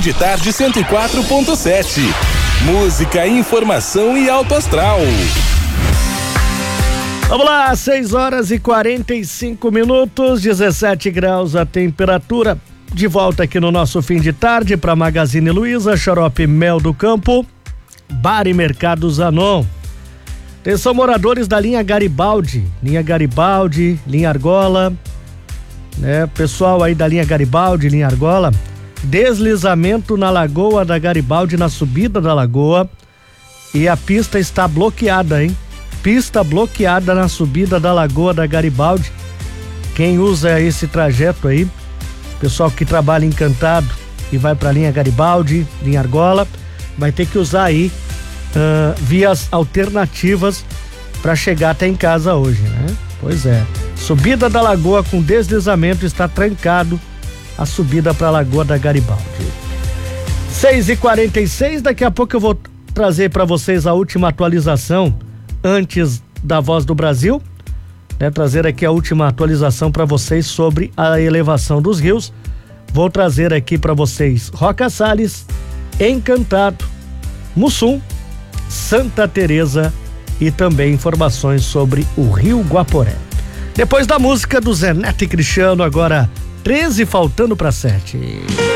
de Tarde 104.7. Música, informação e alto astral. Vamos lá, 6h45, 17 graus a temperatura. De volta aqui no nosso fim de tarde para Magazine Luiza, Xarope Mel do Campo, Bar e Mercado Zanon. Atenção, moradores da linha Garibaldi, linha Argola, né? Pessoal aí da linha Garibaldi, linha Argola, deslizamento na Lagoa da Garibaldi, na subida da lagoa, e a pista está bloqueada, hein? Pista bloqueada na subida da Lagoa da Garibaldi. Quem usa esse trajeto aí, pessoal que trabalha em Encantado e vai pra linha Garibaldi, linha Argola, vai ter que usar aí vias alternativas para chegar até em casa hoje, né? Pois é. Subida da lagoa com deslizamento, está trancado a subida para a Lagoa da Garibaldi. 6h46, daqui a pouco eu vou trazer para vocês a última atualização antes da Voz do Brasil, né? Trazer aqui a última atualização para vocês sobre a elevação dos rios. Vou trazer aqui para vocês Roca Salles, Encantado, Mussum, Santa Teresa e também informações sobre o Rio Guaporé. Depois da música do Zé Neto e Cristiano, agora 13 faltando para 7.